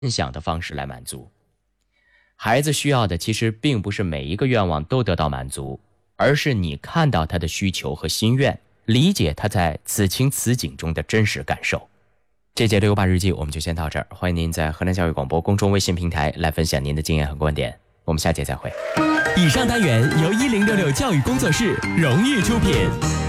享的方式来满足。孩子需要的其实并不是每一个愿望都得到满足，而是你看到他的需求和心愿，理解他在此情此景中的真实感受。这节668日记我们就先到这儿，欢迎您在河南教育广播公众微信平台来分享您的经验和观点，我们下节再会。 以上单元由1066教育工作室荣誉出品。